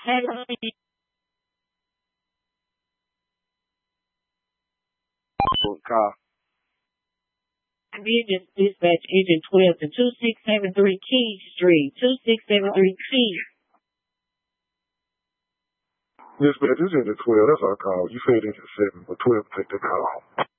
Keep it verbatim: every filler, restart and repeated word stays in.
Hello. Call. Convenience Dispatch Agent twelve to two six seven three Key Street, two six seven three Key. Dispatch, this is at twelve. That's our call. You said it's at seven, but twelve take the call.